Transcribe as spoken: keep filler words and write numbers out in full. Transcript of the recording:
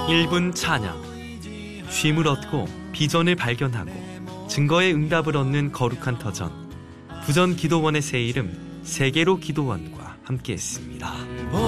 일 분 찬양. 쉼을 얻고 비전을 발견하고 증거의 응답을 얻는 거룩한 터전. 부전 기도원의 새 이름 세계로 기도원과 함께했습니다.